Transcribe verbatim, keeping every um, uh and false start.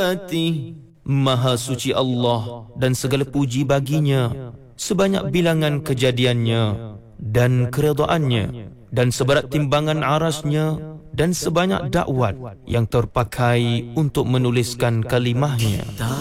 Maha suci Allah dan segala puji baginya, sebanyak bilangan kejadiannya dan keredaannya, dan seberat timbangan arasnya, dan sebanyak dakwat yang terpakai untuk menuliskan kalimahnya.